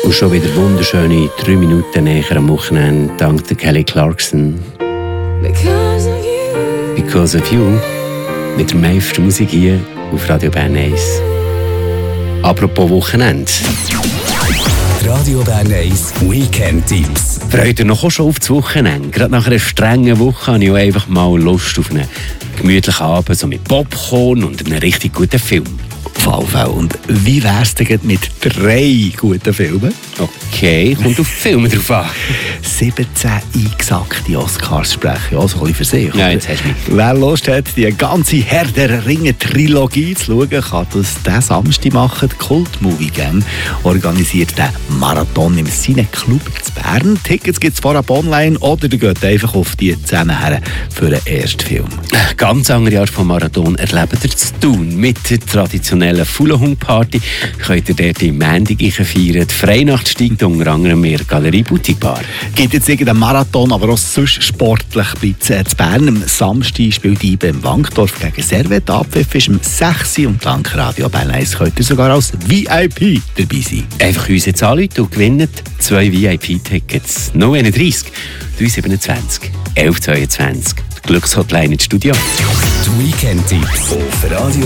Und schon wieder wunderschöne 3 Minuten näher am Wochenende dank der Kelly Clarkson. Because of You. Mit der meisten Musik hier auf Radio Bern 1. Apropos Wochenende. Radio Bern 1 Weekend-Tipps. Freut ihr noch schon auf das Wochenende? Gerade nach einer strengen Woche habe ich auch einfach mal Lust auf einen gemütlichen Abend, so mit Popcorn und einem richtig guten Film. Und wie wär's denn mit 3 guten Filmen? Okay, kommt auf Filme drauf an. 17 eingesackte Oscars sprechen, also ein bisschen für sich. Ja, jetzt hast du mich. Wer Lust hat, die ganze Herr der Ringe-Trilogie zu schauen, kann das diesen Samstag machen. Die Kult-Movie Gang organisiert den Marathon im Cineclub zu Bern. Tickets gibt es vorab online oder ihr geht einfach auf die 10 her für den ersten Film. Ganz andere Art von Marathon erlebt ihr zu tun. Mit der traditionellen Fuhlenhund-Party könnt ihr dort im Montag feiern. Die Freinacht steigt unter anderem in der Galerie Boutique Bar. Gibt jetzt irgendeinen Marathon, aber auch sonst sportlich bei zu Bern. Am Samstag spielt IBE im Wankdorf gegen Servet. Abpfiff ist um 6 Uhr und dank Radio Bern 1 könnt ihr sogar als VIP dabei sein. Einfach uns jetzt anrufen und gewinnt 2 VIP-Tickets. 031 327 1122. Die Glückshotline ins Studio. Die Weekend-Tipps auf Radio